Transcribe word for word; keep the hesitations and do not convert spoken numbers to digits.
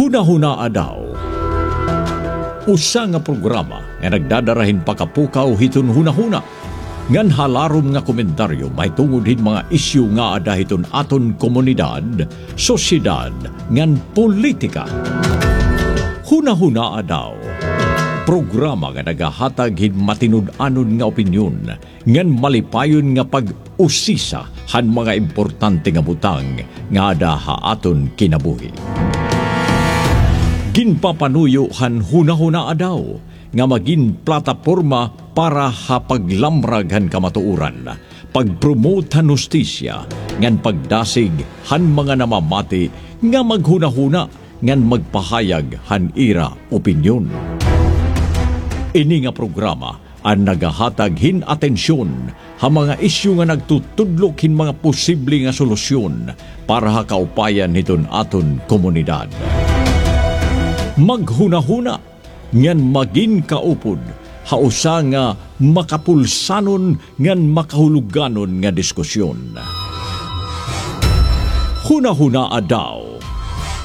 Huna-hunaa daw. Usa nga programa nga nagdadarahin pakapukaw hiton huna-huna. Ngan halarom nga komentaryo may tungod hin mga isyu nga ada hiton aton komunidad, sosyedad, ngan politika. Huna-hunaa daw. Programa nga nagahatag hin matinud-anon nga opinyon ngan malipayon nga pag-usisa han mga importante nga butang nga ada haaton kinabuhi. Ginpapanuyo han huna-hunaa daw nga maging plataporma para hapaglamrag han kamatuuran, pagpromote han hustisya, ngan pagdasig han mga namamati nga maghuna-huna ngan magpahayag han ira opinyon. Ini nga programa ang nagahatag hin atensyon ha mga isyu nga nagtutudlok hin mga posible nga solusyon para ha kaupayan hiton aton komunidad. Maghuna-huna ngan magin kaupod hausa nga makapulsanon ngan makahuluganon nga diskusyon. Huna-hunaa daw.